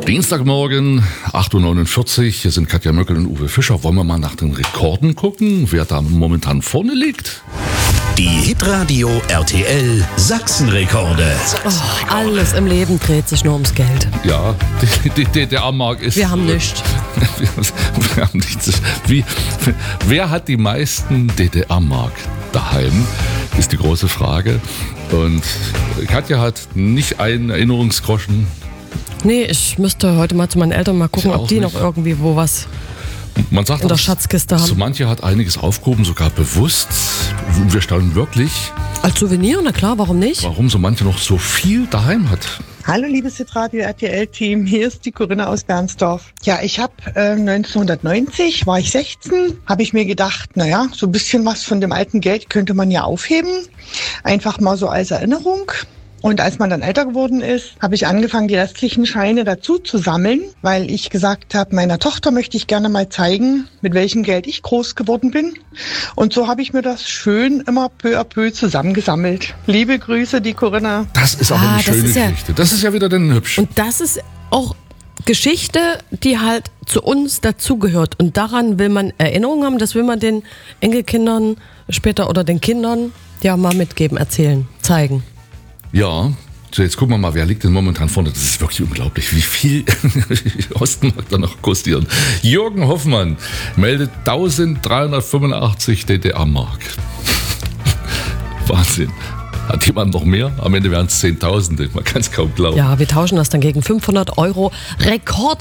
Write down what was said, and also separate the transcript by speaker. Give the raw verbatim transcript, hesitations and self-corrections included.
Speaker 1: Dienstagmorgen, acht Uhr neunundvierzig. Hier sind Katja Möckel und Uwe Fischer. Wollen wir mal nach den Rekorden gucken, wer da momentan vorne liegt?
Speaker 2: Die Hitradio R T L Sachsenrekorde.
Speaker 3: Oh, alles im Leben dreht sich nur ums Geld.
Speaker 1: Ja, die, die D D R-Mark ist...
Speaker 3: Wir haben nichts.
Speaker 1: Wir, wir haben nichts. Wie, wer hat die meisten D D R-Mark daheim, ist die große Frage. Und Katja hat nicht einen Erinnerungsgroschen.
Speaker 3: Nee, ich müsste heute mal zu meinen Eltern mal gucken,
Speaker 1: Ich auch
Speaker 3: ob die
Speaker 1: nicht.
Speaker 3: noch irgendwie wo was
Speaker 1: Man sagt,
Speaker 3: in der
Speaker 1: dass-
Speaker 3: Schatzkiste
Speaker 1: So
Speaker 3: haben.
Speaker 1: manche hat einiges aufgehoben, sogar bewusst. Wir staunen wirklich,
Speaker 3: Als Souvenir, na klar, warum nicht?
Speaker 1: warum so manche noch so viel daheim hat.
Speaker 4: Hallo liebes Hitradio R T L-Team, hier ist die Corinna aus Bernsdorf. Ja, ich habe äh, neunzehnhundertneunzig, war ich sechzehn, habe ich mir gedacht, naja, so ein bisschen was von dem alten Geld könnte man ja aufheben, einfach mal so als Erinnerung. Und als man dann älter geworden ist, habe ich angefangen, die restlichen Scheine dazu zu sammeln, weil ich gesagt habe, meiner Tochter möchte ich gerne mal zeigen, mit welchem Geld ich groß geworden bin. Und so habe ich mir das schön immer peu à peu zusammengesammelt. Liebe Grüße, die Corinna.
Speaker 1: Das ist aber
Speaker 3: Ah,
Speaker 1: eine
Speaker 3: das
Speaker 1: schöne
Speaker 3: ist ja-
Speaker 1: Geschichte. Das ist ja wieder dann hübsch.
Speaker 3: Und das ist auch Geschichte, die halt zu uns dazugehört. Und daran will man Erinnerungen haben, das will man den Enkelkindern später oder den Kindern ja mal mitgeben, erzählen, zeigen.
Speaker 1: Ja, so jetzt gucken wir mal, wer liegt denn momentan vorne. Das ist wirklich unglaublich, wie viel Ostmark da noch kostieren. Jürgen Hoffmann meldet eintausenddreihundertfünfundachtzig D D R-Mark. Wahnsinn. Hat jemand noch mehr? Am Ende wären es Zehntausende. Man kann es kaum glauben.
Speaker 3: Ja, wir tauschen das dann gegen fünfhundert Euro. Rekord